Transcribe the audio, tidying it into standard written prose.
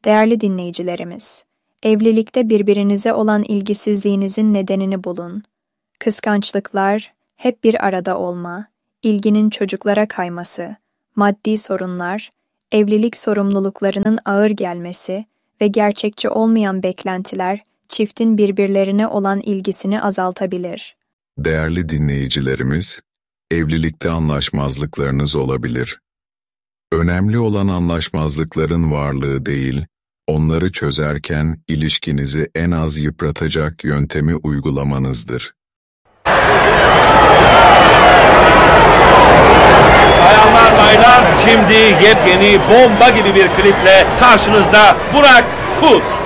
Değerli dinleyicilerimiz, evlilikte birbirinize olan ilgisizliğinizin nedenini bulun. Kıskançlıklar, hep bir arada olma, ilginin çocuklara kayması, maddi sorunlar, evlilik sorumluluklarının ağır gelmesi ve gerçekçi olmayan beklentiler çiftin birbirlerine olan ilgisini azaltabilir. Değerli dinleyicilerimiz, evlilikte anlaşmazlıklarınız olabilir. Önemli olan anlaşmazlıkların varlığı değil, onları çözerken ilişkinizi en az yıpratacak yöntemi uygulamanızdır. Bayanlar baylar, şimdi yepyeni bomba gibi bir kliple karşınızda Burak Kut.